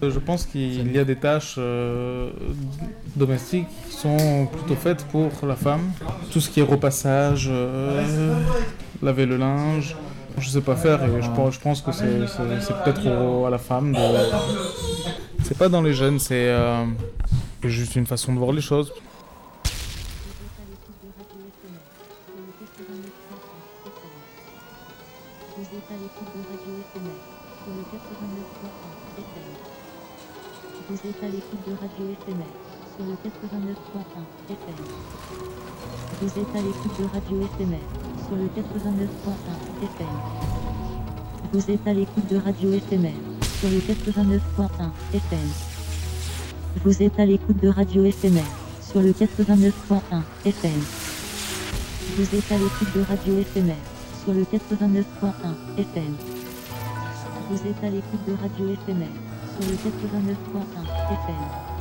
Je pense qu'il y a des tâches domestiques qui sont plutôt faites pour la femme. Tout ce qui est repassage, laver le linge, je sais pas faire et je pense que c'est peut-être à la femme de... C'est pas dans les gènes, c'est juste une façon de voir les choses. Vous êtes à l'écoute de Radio Éphémère sur le 89.1 FM. Vous êtes à l'écoute de Radio Éphémère sur le 89.1 FM. Vous êtes à l'écoute de Radio Éphémère sur le 89.1 FM. Vous êtes à l'écoute de Radio Éphémère sur le 89.1 FM. Vous êtes à l'écoute de Radio Éphémère sur le 89.1 FM. Vous êtes à l'écoute de Radio Éphémère sur le 89.1 FM. Vous êtes à l'écoute de Radio Éphémère sur le 89.1 FM.